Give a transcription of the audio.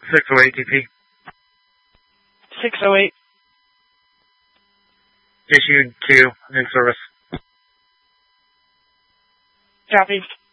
608 DP. 608. Issued to new service. Copy.